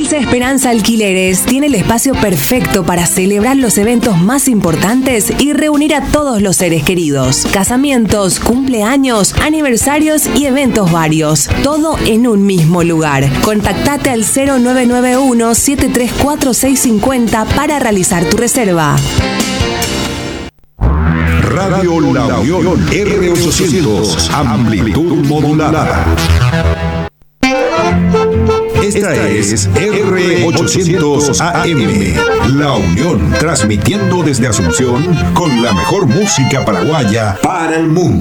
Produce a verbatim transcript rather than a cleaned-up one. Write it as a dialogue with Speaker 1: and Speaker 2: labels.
Speaker 1: Dulce Esperanza Alquileres tiene el espacio perfecto para celebrar los eventos más importantes y reunir a todos los seres queridos. Casamientos, cumpleaños, aniversarios y eventos varios. Todo en un mismo lugar. Contactate al cero nueve nueve uno, siete tres cuatro, seis cinco cero para realizar tu reserva.
Speaker 2: Radio La Unión R ochocientos, amplitud modulada. Esta es R ochocientos A M, La Unión, transmitiendo desde Asunción con la mejor música paraguaya para el mundo.